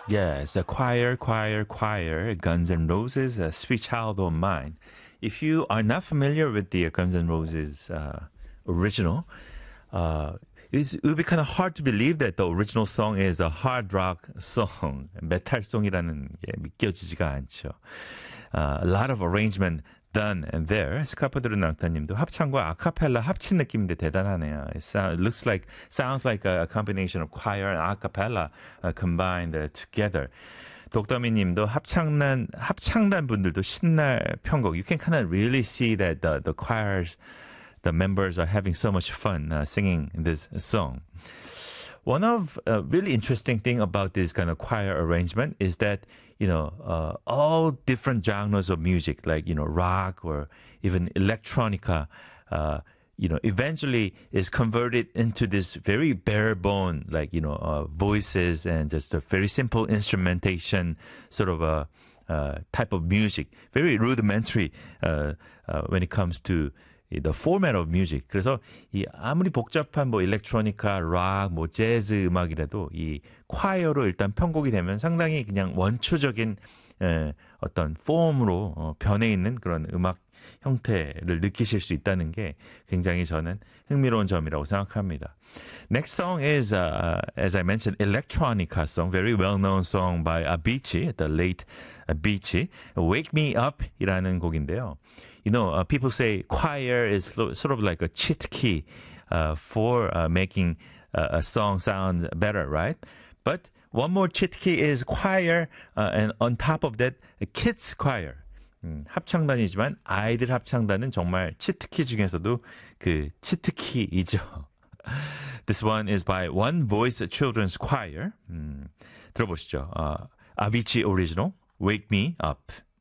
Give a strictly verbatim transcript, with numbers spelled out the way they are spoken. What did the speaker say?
Yes, a choir, choir, choir, Guns N' Roses, uh, Sweet Child O' Mine. If you are not familiar with the Guns N' Roses uh, original, uh, it's, it would be kind of hard to believe that the original song is a hard rock song, 메탈 송이라는 게 믿겨지지가 않죠. Uh, a lot of arrangement done and there. 스카프드르 낭타님도 합창과 아카펠라 합친 느낌인데 대단하네요. It, sound, it looks like, sounds like a, a combination of choir and acappella uh, combined uh, together. 독더미 님도 합창단, 합창단 분들도 신날 편곡. You can kind of really see that the, the choirs, the members are having so much fun uh, singing this song. One of uh, really interesting thing about this kind of choir arrangement is that, you know, uh, all different genres of music, like, you know, rock or even electronica, uh, you know, eventually is converted into this very bare bone, like, you know, uh, voices and just a very simple instrumentation sort of a uh, type of music. Very rudimentary uh, uh, when it comes to the format of music. 그래서 이 아무리 복잡한 뭐 일렉트로니카, 락, 뭐 재즈 음악이라도 이 콰이어로 일단 편곡이 되면 상당히 그냥 원초적인 에, 어떤 폼으로 어, 변해 있는 그런 음악 형태를 느끼실 수 있다는 게 굉장히 저는 흥미로운 점이라고 생각합니다. Next song is, uh, as I mentioned, electronica song, very well-known song by Avicii, the late Avicii, Wake Me Up 이라는 곡인데요. You know, uh, people say choir is sort of like a cheat key uh, for uh, making uh, a song sound better, right? But one more cheat key is choir, uh, and on top of that, a kids choir. 음, 합창단이지만 아이들 합창단은 정말 치트키 중에서도 그 치트키이죠. This one is by One Voice Children's Choir. 음, 들어보시죠. Uh, Avicii Original, Wake Me Up.